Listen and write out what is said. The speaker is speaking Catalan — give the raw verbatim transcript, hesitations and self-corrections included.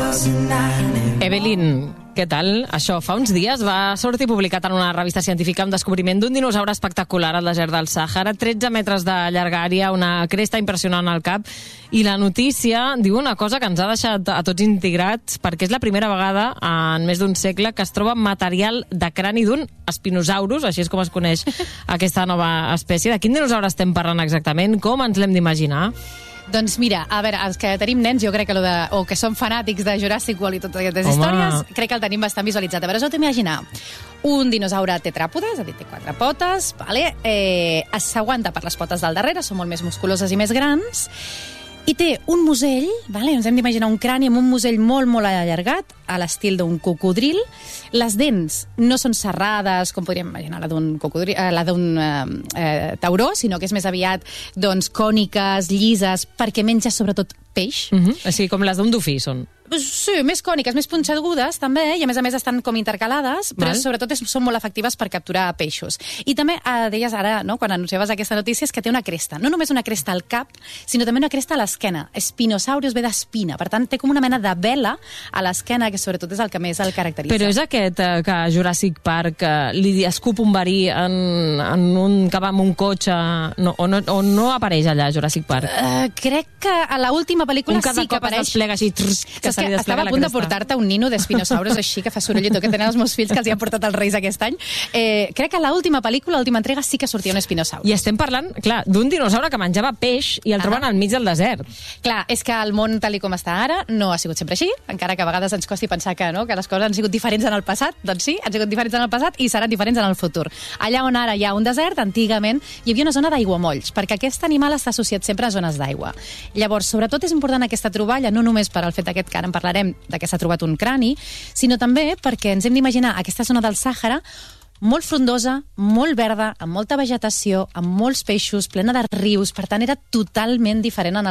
Evelyn, què tal? Això, fa uns dies va sortir publicat en una revista científica un descobriment d'un dinosaure espectacular al desert del Sàhara, tretze metres de llargària, una cresta impressionant al cap, i la notícia diu una cosa que ens ha deixat a tots integrats, perquè és la primera vegada en més d'un segle que es troba material de crani d'un espinosaurus, així és com es coneix aquesta nova espècie. De quin dinosaure estem parlant exactament? Com ens l'hem d'imaginar? Doncs mira, a veure, els que tenim nens, jo crec que lo de, o que som fanàtics de Jurassic World i totes aquestes Home. històries, crec que el tenim bastant visualitzat. A veure, us heu d'imaginar un dinosaure tetràpode, és a dir, té quatre potes, vale? eh, s'aguanta per les potes del darrere, són molt més musculoses i més grans, i té un musell, vale? Ens hem d'imaginar un crani amb un musell molt, molt allargat, a l'estil d'un cocodril. Les dents no són serrades, com podríem imaginar la d'un cocodril, eh, la d'un eh, eh, tauró, sinó que és més aviat doncs, còniques, llises, perquè menja sobretot peix. Uh-huh. Així com les d'un dofí són. Sí, més còniques, més punxegudes també, i a més a més estan com intercalades, però Val. sobretot és, són molt efectives per capturar peixos. I també eh, deies ara, no, quan anunciaves aquesta notícia, és que té una cresta. No només una cresta al cap, sinó també una cresta a l'esquena. Spinosaurus ve d'espina, per tant té com una mena de vela a l'esquena, que sobretot és el que més el caracteritza. Però és aquest eh, que a Jurassic Park eh, li escup un verí en, en un que va amb un cotxe, no, o, no, o no apareix allà a Jurassic Park? Uh, crec que a l'última pel·lícula sí que apareix. Un cada cop es desplega així, trrr, que que estava a punt de portar-te un nino d'espinosaurus així que fa soroll i tot, que tenen els meus fills que els hi han portat els Reis aquest any. Eh, crec que a l'última pel·lícula, l'última entrega, sí que sortia un espinosaurus. I estem parlant, clar, d'un dinosaure que menjava peix i el ah. troben al mig del desert. Clar, és que el món tal i com està ara no ha sigut sempre així, encara que a vegades ens costi pensar que, no, que les coses han sigut diferents en el passat. Doncs sí, han sigut diferents en el passat i seran diferents en el futur. Allà on ara hi ha un desert, antigament hi havia una zona d'aiguamolls, perquè aquest animal està associat sempre a zones d'aigua. Llavors, sobretot és important aquesta troballa, no només per al fet aquest que ara en parlarem, de que s'ha trobat un crani, sinó també perquè ens hem d'imaginar aquesta zona del Sàhara molt frondosa, molt verda, amb molta vegetació, amb molts peixos, plena de rius, per tant era totalment diferent en el